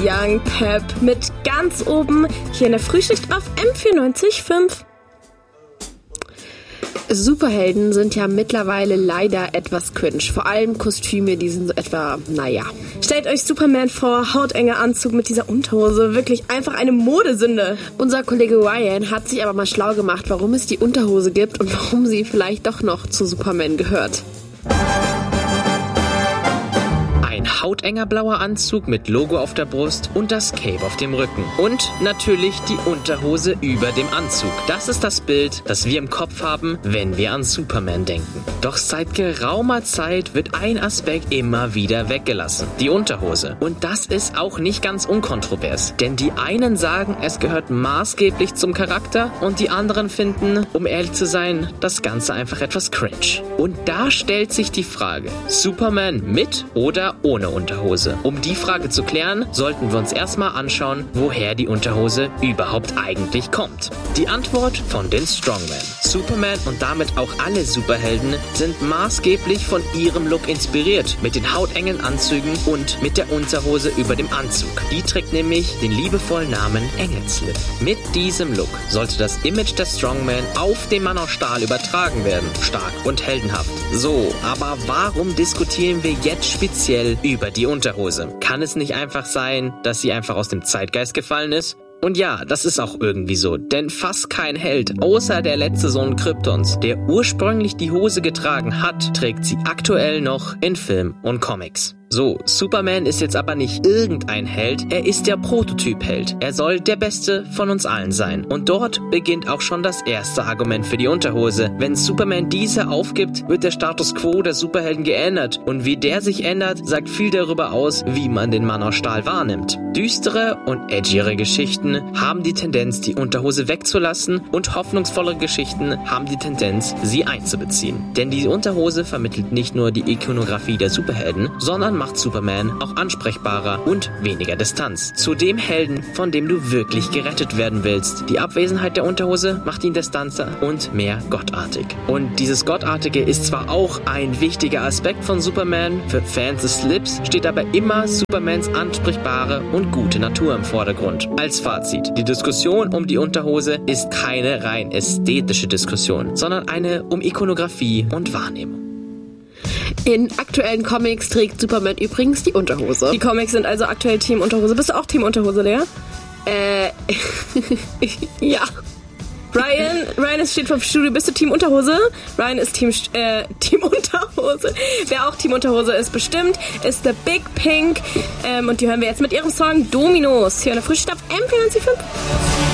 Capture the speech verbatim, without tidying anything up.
Young Pep mit ganz oben hier in der Frühschicht auf M vierundneunzig Komma fünf. Superhelden sind ja mittlerweile leider etwas cringe. Vor allem Kostüme, die sind so etwa, naja. Stellt euch Superman vor, hautenger Anzug mit dieser Unterhose. Wirklich einfach eine Modesünde. Unser Kollege Ryan hat sich aber mal schlau gemacht, warum es die Unterhose gibt und warum sie vielleicht doch noch zu Superman gehört. Ein hautenger blauer Anzug mit Logo auf der Brust und das Cape auf dem Rücken. Und natürlich die Unterhose über dem Anzug. Das ist das Bild, das wir im Kopf haben, wenn wir an Superman denken. Doch seit geraumer Zeit wird ein Aspekt immer wieder weggelassen. Die Unterhose. Und das ist auch nicht ganz unkontrovers. Denn die einen sagen, es gehört maßgeblich zum Charakter und die anderen finden, um ehrlich zu sein, das Ganze einfach etwas cringe. Und da stellt sich die Frage, Superman mit oder ohne Unterhose? Um die Frage zu klären, sollten wir uns erstmal anschauen, woher die Unterhose überhaupt eigentlich kommt. Die Antwort von den Strongmen. Superman und damit auch alle Superhelden sind maßgeblich von ihrem Look inspiriert, mit den hautengen Anzügen und mit der Unterhose über dem Anzug. Die trägt nämlich den liebevollen Namen Engelslip. Mit diesem Look sollte das Image der Strongman auf den Mann aus Stahl übertragen werden. Stark und heldenhaft. So, aber warum diskutieren wir jetzt speziell über die Unterhose? Kann es nicht einfach sein, dass sie einfach aus dem Zeitgeist gefallen ist? Und ja, das ist auch irgendwie so, denn fast kein Held, außer der letzte Sohn Kryptons, der ursprünglich die Hose getragen hat, trägt sie aktuell noch in Film und Comics. So, Superman ist jetzt aber nicht irgendein Held, er ist der Prototyp-Held. Er soll der Beste von uns allen sein. Und dort beginnt auch schon das erste Argument für die Unterhose. Wenn Superman diese aufgibt, wird der Status quo der Superhelden geändert. Und wie der sich ändert, sagt viel darüber aus, wie man den Mann aus Stahl wahrnimmt. Düstere und edgiere Geschichten haben die Tendenz, die Unterhose wegzulassen und hoffnungsvollere Geschichten haben die Tendenz, sie einzubeziehen. Denn die Unterhose vermittelt nicht nur die Ikonografie der Superhelden, sondern macht Superman auch ansprechbarer und weniger Distanz. Zu dem Helden, von dem du wirklich gerettet werden willst. Die Abwesenheit der Unterhose macht ihn distanter und mehr gottartig. Und dieses Gottartige ist zwar auch ein wichtiger Aspekt von Superman, für Fans des Slips steht aber immer Supermans ansprechbare und gute Natur im Vordergrund. Als Fazit, die Diskussion um die Unterhose ist keine rein ästhetische Diskussion, sondern eine um Ikonografie und Wahrnehmung. In aktuellen Comics trägt Superman übrigens die Unterhose. Die Comics sind also aktuell Team Unterhose. Bist du auch Team Unterhose, Lea? Äh, ja. Ryan, Ryan ist steht vom Studio. Bist du Team Unterhose? Ryan ist Team, äh, Team Unterhose. Wer auch Team Unterhose ist, bestimmt, ist The Big Pink. Ähm, und die hören wir jetzt mit ihrem Song Dominos. Hier in der Frühstück auf M vierundneunzig Komma fünf.